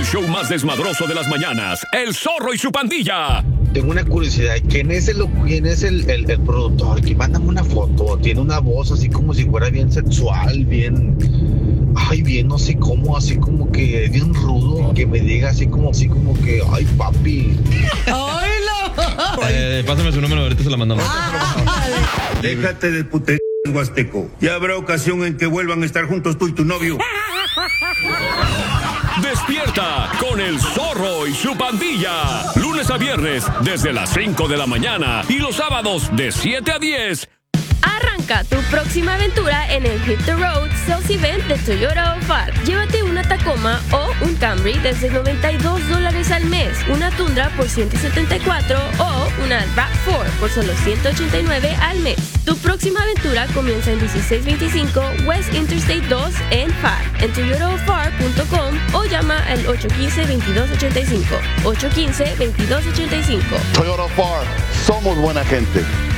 el show más desmadroso de las mañanas, El Zorro y su pandilla. Tengo una curiosidad, ¿quién es el productor? Que mándame una foto, tiene una voz así como si fuera bien sexual, bien, no sé cómo, así como que bien rudo, que me diga así como que, ay papi. ¡Ay, no! Pásame su número, ahorita se la mandamos. Déjate de puterías, Huasteco. Ya habrá ocasión en que vuelvan a estar juntos tú y tu novio. Despierta con El Zorro y su pandilla. Lunes a viernes desde las 5 de la mañana y los sábados de 7 a 10. Arranca tu próxima aventura en el Hit the Road Sales Event de Toyota Ofar. Llévate una Tacoma o un Camry desde $92 al mes, una Tundra por $174 o una RAV4 por solo $189 al mes. Tu próxima aventura comienza en 1625 West Interstate 2 en FAR, en toyotaofar.com o llama al 815-2285. 815-2285. Toyota Far, somos buena gente.